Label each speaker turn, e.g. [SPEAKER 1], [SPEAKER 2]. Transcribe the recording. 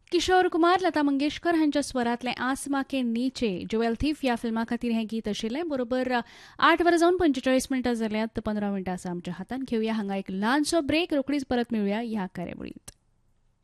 [SPEAKER 1] किशोर कुमार, लता मंगेशकर हांच्या स्वरातले आसमा के नीचे jewel thief या फिल्मा खातीर हें गीत आशिल्लें. बरोबर 8:45 जाल्यात. 15 मिनटां आसा आमच्या हातान. घेवया हांगा एक ल्हानसो ब्रेक. रोखडीच परत मेळुया ह्या कार्यावळींत.